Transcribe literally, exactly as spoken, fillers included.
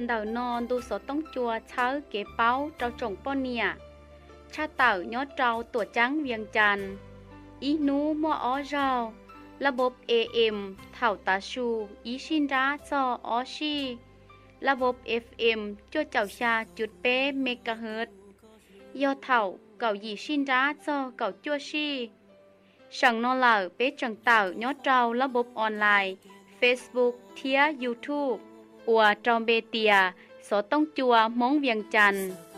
เดานอนดูสดต้องจัวเช้าเก๋เป้าเจ้าจงป้อนเนี่ยชาเต่ายอดเราตัวจังเวียงจันทร์อีนูมัวอ้อเราระบบ เอ เอ็ม เถ่าตาชูอีชินราซอออชีระบบ เอฟ เอ็ม จัวเจ้าชาจุดเป๊เมกะเฮิรตซ์ยอเถ่าเก่าหยีชินราซอเก่าจัวชีสั่งนอเหล่าเป๊จังเต่ายอดเราระบบออนไลน์ Facebook เทีย YouTube อัวจอมเบเตียสอต้องจัวมงเวียงจันทร์